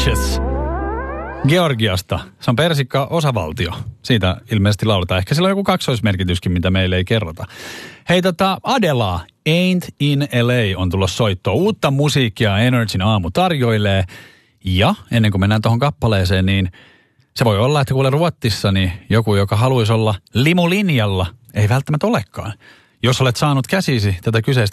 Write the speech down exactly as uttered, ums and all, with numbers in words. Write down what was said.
Peaches. Georgiasta. Se on persikka osavaltio. Siitä ilmeisesti lauletaan. Ehkä sillä on joku kaksoismerkityskin, mitä meille ei kerrota. Hei tota, Adela, Ain't in L A on tullut soittoa. Uutta musiikkia Energyn aamu tarjoilee. Ja ennen kuin mennään tuohon kappaleeseen, niin se voi olla, että kuule Ruotsissa, niin joku, joka haluaisi olla limulinjalla, ei välttämättä olekaan. Jos olet saanut käsisi tätä kyseistä